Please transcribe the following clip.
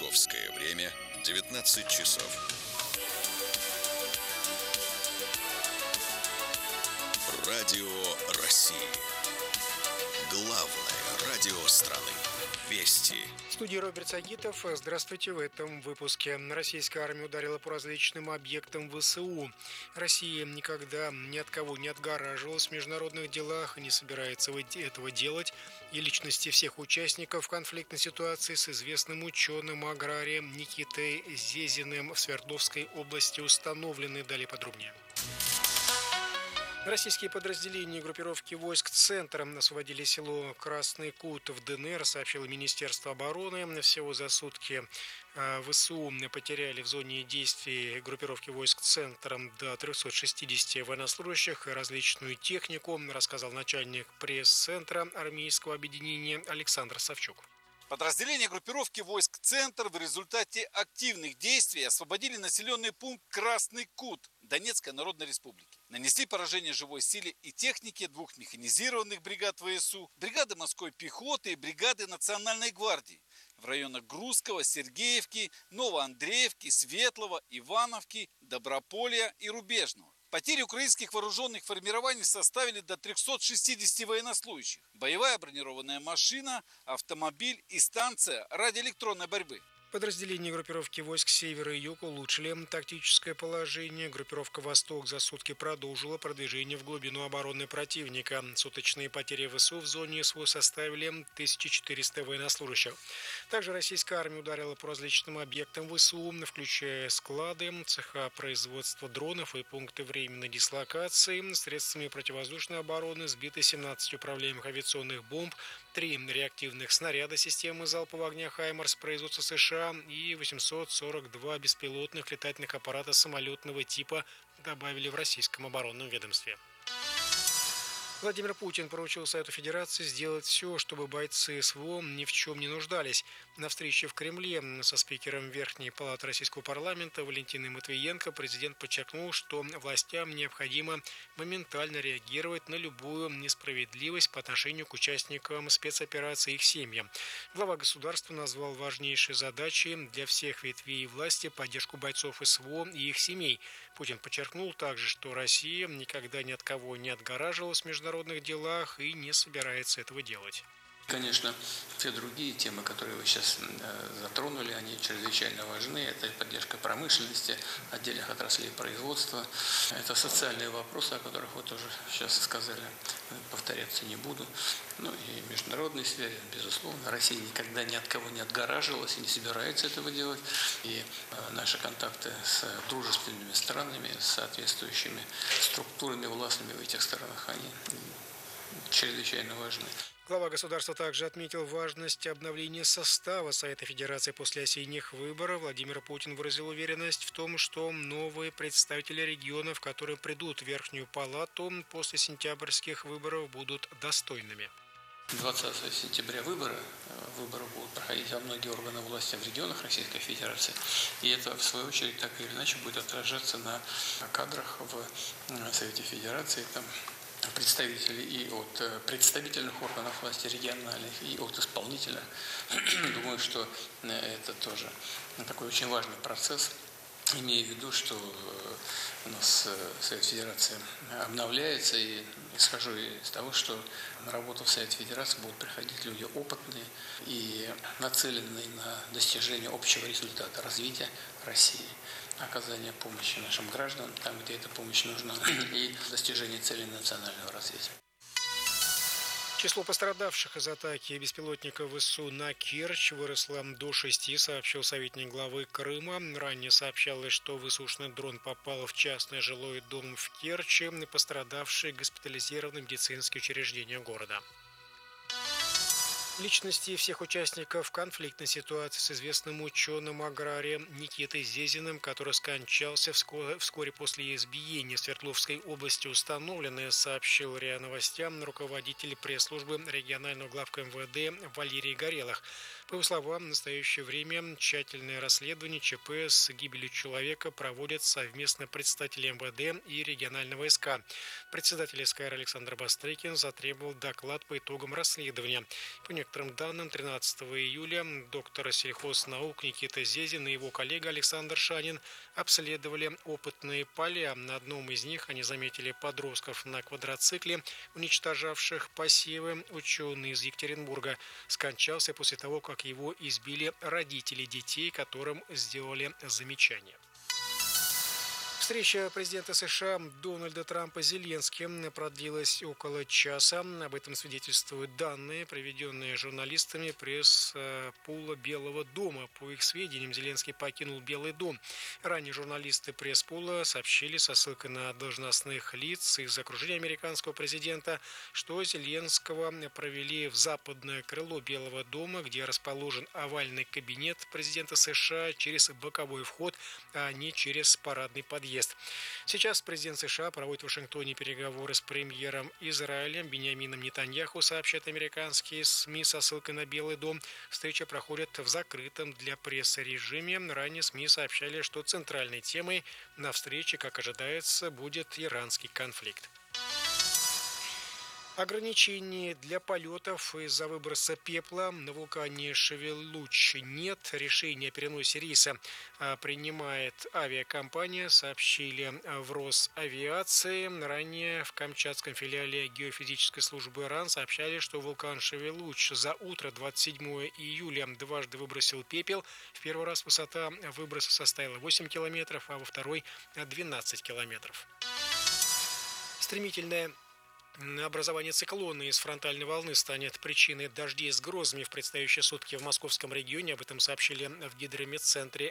Московское время 19 часов. Радио России. Главное радио страны. Вести. В студии Роберт Сагитов. Здравствуйте. В этом выпуске. Российская армия ударила по различным объектам ВСУ. Россия никогда ни от кого не отгораживалась в международных делах и не собирается этого делать. И личности всех участников конфликтной ситуации с известным ученым-аграрием Никитой Зезиным в Свердловской области установлены. Далее подробнее. Российские подразделения группировки войск «Центр» освободили село Красный Кут в ДНР, сообщило Министерство обороны. Всего за сутки ВСУ потеряли в зоне действий группировки войск «Центр» до 360 военнослужащих и различную технику, рассказал начальник пресс-центра армейского объединения Александр Савчук. Подразделения группировки войск «Центр» в результате активных действий освободили населенный пункт Красный Кут Донецкой Народной Республики. Нанесли поражение живой силе и технике двух механизированных бригад ВСУ, бригады морской пехоты и бригады Национальной гвардии в районах Грузского, Сергеевки, Новоандреевки, Светлого, Ивановки, Доброполья и Рубежного. Потери украинских вооруженных формирований составили до 360 военнослужащих. Боевая бронированная машина, автомобиль и станция радиоэлектронной борьбы. Подразделения группировки войск «Север» и «Юг» улучшили тактическое положение. Группировка «Восток» за сутки продолжила продвижение в глубину обороны противника. Суточные потери ВСУ в зоне СВО составили 1400 военнослужащих. Также российская армия ударила по различным объектам ВСУ, включая склады, цеха производства дронов и пункты временной дислокации. Средствами противовоздушной обороны сбиты 17 управляемых авиационных бомб, 3 реактивных снаряда системы залпового огня «Хаймарс» производства США и 842 беспилотных летательных аппарата самолетного типа добавили в российском оборонном ведомстве. Владимир Путин поручил Совету Федерации сделать все, чтобы бойцы СВО ни в чем не нуждались. На встрече в Кремле со спикером Верхней палаты Российского парламента Валентиной Матвиенко президент подчеркнул, что властям необходимо моментально реагировать на любую несправедливость по отношению к участникам спецоперации и их семьям. Глава государства назвал важнейшей задачей для всех ветвей власти поддержку бойцов СВО и их семей. Путин подчеркнул также, что Россия никогда ни от кого не отгораживалась в международных делах и не собирается этого делать. Конечно, все другие темы, которые вы сейчас затронули, они чрезвычайно важны. Это поддержка промышленности, отдельных отраслей производства. Это социальные вопросы, о которых вы тоже сейчас сказали. Повторяться не буду. Ну и международные связи, безусловно. Россия никогда ни от кого не отгораживалась и не собирается этого делать. И наши контакты с дружественными странами, с соответствующими структурами властными в этих странах, они чрезвычайно важны. Глава государства также отметил важность обновления состава Совета Федерации после осенних выборов. Владимир Путин выразил уверенность в том, что новые представители регионов, которые придут в Верхнюю палату после сентябрьских выборов, будут достойными. 20 сентября выборы будут проходить во многие органы власти в регионах Российской Федерации. И это, в свою очередь, так или иначе будет отражаться на кадрах в Совете Федерации. Там представителей и от представительных органов власти региональных, и от исполнительных. Думаю, что это тоже такой очень важный процесс, имея в виду, что у нас Совет Федерации обновляется, и исхожу из того, что на работу в Совет Федерации будут приходить люди опытные и нацеленные на достижение общего результата развития России, оказание помощи нашим гражданам там, где эта помощь нужна, и достижение целей национального развития. Число пострадавших из атаки беспилотников ВСУ на Керчь выросло до 6, сообщил советник главы Крыма. Ранее сообщалось, что ВСУшный дрон попал в частный жилой дом в Керчи, пострадавшие госпитализированы в медицинские учреждения города. Личности всех участников конфликтной ситуации с известным ученым-аграрием Никитой Зезиным, который скончался вскоре после избиения в Свердловской области, установлены, сообщил РИА Новостям руководитель пресс-службы регионального главка МВД Валерий Горелых. По его словам, в настоящее время тщательное расследование ЧП с гибелью человека проводят совместно представители МВД и регионального СК. Председатель СКР Александр Бастрыкин затребовал доклад по итогам расследования. По некоторым данным, 13 июля доктор сельхознаук Никита Зезин и его коллега Александр Шанин обследовали опытные поля. На одном из них они заметили подростков на квадроцикле, уничтожавших посевы. Ученый из Екатеринбурга скончался после того, как его избили родители детей, которым сделали замечание. Встреча президента США Дональда Трампа с Зеленским продлилась около часа. Об этом свидетельствуют данные, приведенные журналистами пресс-пула Белого дома. По их сведениям, Зеленский покинул Белый дом. Ранее журналисты пресс-пула сообщили со ссылкой на должностных лиц из окружения американского президента, что Зеленского провели в западное крыло Белого дома, где расположен овальный кабинет президента США, через боковой вход, а не через парадный подъезд. Сейчас президент США проводит в Вашингтоне переговоры с премьером Израиля Биньямином Нетаньяху, сообщают американские СМИ со ссылкой на Белый дом. Встреча проходит в закрытом для прессы режиме. Ранее СМИ сообщали, что центральной темой на встрече, как ожидается, будет иранский конфликт. Ограничений для полетов из-за выброса пепла на вулкане Шевелуч нет. Решение о переносе рейса принимает авиакомпания, сообщили в Росавиации. Ранее в камчатском филиале геофизической службы РАН сообщали, что вулкан Шевелуч за утро 27 июля дважды выбросил пепел. В первый раз высота выброса составила 8 километров, а во второй 12 километров. Стремительное образование циклона из фронтальной волны станет причиной дождей с грозами в предстоящие сутки в московском регионе. Об этом сообщили в Гидрометцентре